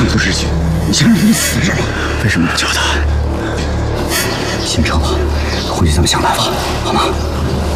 上头之举，想让你死是吧？为什么不救他？ 心诚了，回去咱们想办法，好吗？